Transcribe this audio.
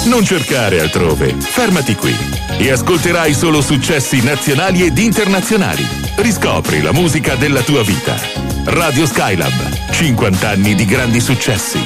Non cercare altrove, fermati qui e ascolterai solo successi nazionali ed internazionali. Riscopri la musica della tua vita. Radio Skylab, 50 anni di grandi successi.